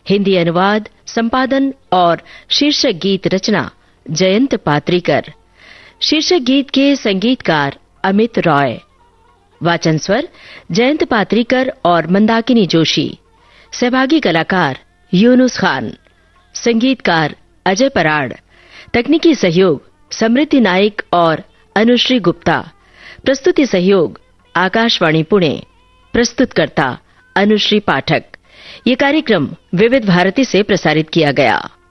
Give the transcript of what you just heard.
हिंदी अनुवाद, संपादन और शीर्षक गीत रचना जयंत पात्रीकर। शीर्षक गीत के संगीतकार अमित रॉय। वाचन स्वर जयंत पात्रीकर और मंदाकिनी जोशी। सहभागी कलाकार यूनुस खान। संगीतकार अजय पराड़। तकनीकी सहयोग समृद्धि नाइक और अनुश्री गुप्ता। प्रस्तुति सहयोग आकाशवाणी पुणे। प्रस्तुतकर्ता अनुश्री पाठक। ये कार्यक्रम विविध भारती से प्रसारित किया गया।